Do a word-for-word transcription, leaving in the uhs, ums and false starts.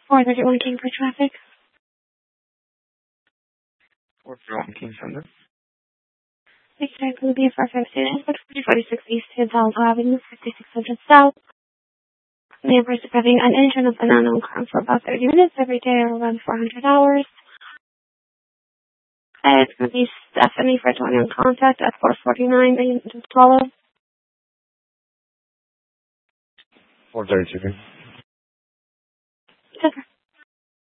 four thirty-one King for traffic. four thirty-one King Center. Exactly, will be a five five student, forty forty-six East Hilltop Avenue, fifty-six hundred South. The average of having an engine of an unknown crime for about thirty minutes every day or around four hundred hours. And it's going to be Stephanie for joining contact at four forty-nine and twelve. four thirty-two. Okay.